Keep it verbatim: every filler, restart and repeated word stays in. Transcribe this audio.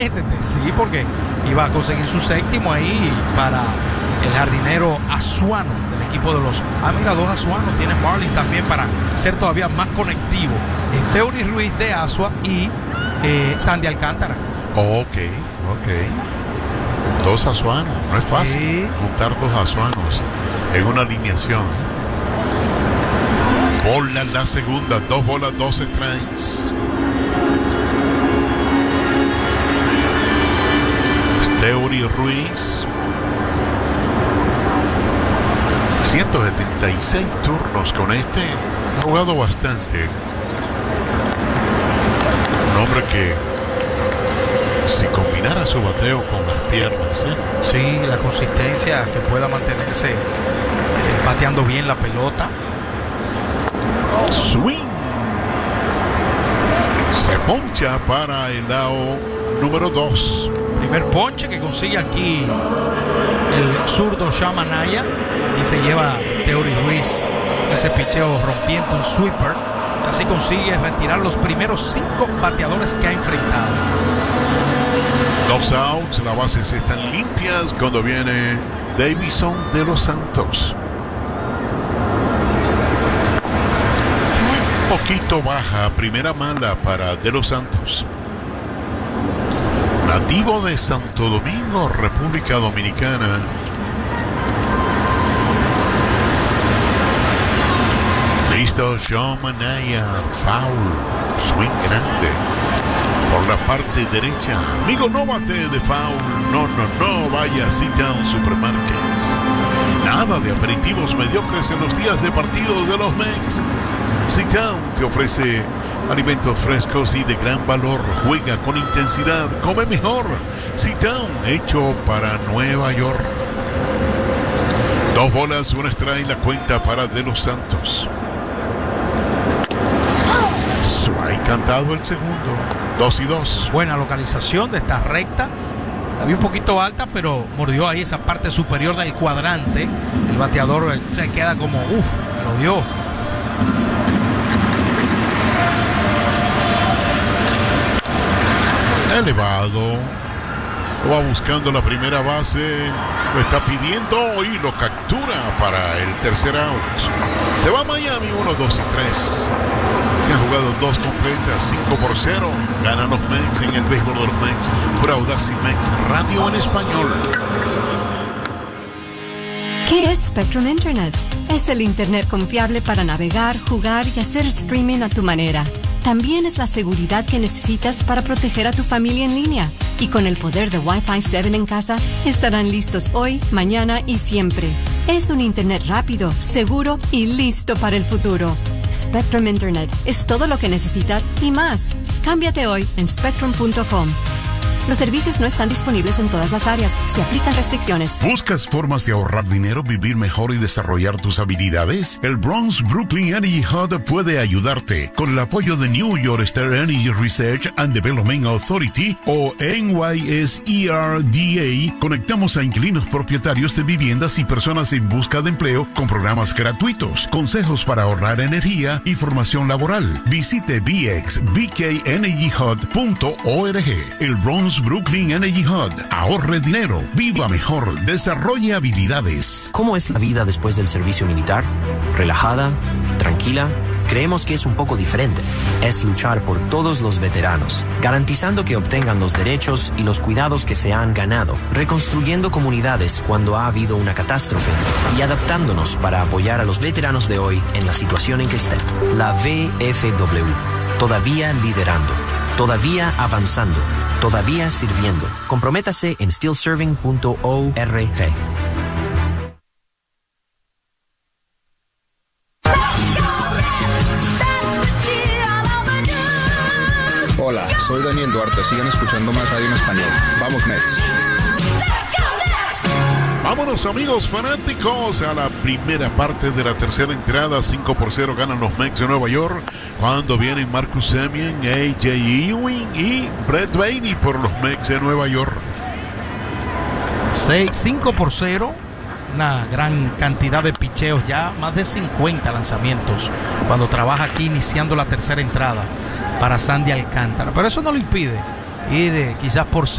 Sí, porque iba a conseguir su séptimo ahí para el jardinero Azuano del equipo de los... Ah, mira, dos Azuanos. Tiene Marlin también para ser todavía más conectivo. Esteury Ruiz de Asua y eh, Sandy Alcántara. Ok, ok. Dos Azuanos. No es fácil sí. juntar dos Azuanos en una alineación. Bola la segunda. Dos bolas, dos strikes. Esteury Ruiz. ciento setenta y seis turnos con este. Ha jugado bastante. Un hombre que, si combinara su bateo con las piernas, ¿eh? Sí, la consistencia, que pueda mantenerse eh, bateando bien la pelota. Swing. Se poncha para el lado número dos. Primer ponche que consigue aquí el zurdo Shamanaya, y se lleva Esteury Ruiz ese picheo rompiendo un sweeper. Así consigue retirar los primeros cinco bateadores que ha enfrentado. Dos outs, las bases están limpias cuando viene Davison de los Santos. Un poquito baja, primera mala para de los Santos. Nativo de Santo Domingo, República Dominicana. Listo, Shamanaya, foul, swing grande por la parte derecha. Amigo, no bate de foul. No, no, no, vaya Sit Down Supermarkets. Nada de aperitivos mediocres en los días de partidos de los Mex. Sit Down te ofrece alimentos frescos y de gran valor. Juega con intensidad, come mejor. Sit Down, hecho para Nueva York. Dos bolas, una strike, la cuenta para De los Santos. Strike cantado el segundo. Dos y dos. Buena localización de esta recta. La vi un poquito alta, pero mordió ahí esa parte superior del cuadrante. El bateador se queda como, uff, lo dio. Elevado, va buscando la primera base, lo está pidiendo y lo captura para el tercer out. Se va a Miami, uno, dos y tres. Se han jugado dos completas, cinco por cero. Ganan los Mex en el béisbol de los Mex por Audacy Mex Radio en español. ¿Qué es Spectrum Internet? Es el Internet confiable para navegar, jugar y hacer streaming a tu manera. También es la seguridad que necesitas para proteger a tu familia en línea. Y con el poder de Wi-Fi siete en casa, estarán listos hoy, mañana y siempre. Es un Internet rápido, seguro y listo para el futuro. Spectrum Internet es todo lo que necesitas y más. Cámbiate hoy en spectrum punto com. Los servicios no están disponibles en todas las áreas. Se aplican restricciones. ¿Buscas formas de ahorrar dinero, vivir mejor y desarrollar tus habilidades? El Bronx Brooklyn Energy Hub puede ayudarte. Con el apoyo de New York State Energy Research and Development Authority o N Y S E R D A, conectamos a inquilinos propietarios de viviendas y personas en busca de empleo con programas gratuitos, consejos para ahorrar energía y formación laboral. Visite b x b k energy hub punto org. El Bronx Brooklyn Energy Hub. Ahorre dinero, viva mejor, desarrolle habilidades. ¿Cómo es la vida después del servicio militar? ¿Relajada? ¿Tranquila? Creemos que es un poco diferente. Es luchar por todos los veteranos, garantizando que obtengan los derechos y los cuidados que se han ganado, reconstruyendo comunidades cuando ha habido una catástrofe y adaptándonos para apoyar a los veteranos de hoy en la situación en que estén. La V F W, todavía liderando, todavía avanzando, todavía sirviendo. Comprométase en still serving punto org. Hola, soy Daniel Duarte. Sigan escuchando más radio en español. Vamos, Mets. Vámonos, amigos fanáticos, a la primera parte de la tercera entrada. Cinco por cero ganan los Mets de Nueva York cuando vienen Marcus Semien, A J Ewing y Brett Baty por los Mets de Nueva York. cinco por cero, una gran cantidad de picheos, ya más de cincuenta lanzamientos cuando trabaja aquí iniciando la tercera entrada para Sandy Alcántara, pero eso no lo impide ir eh, quizás por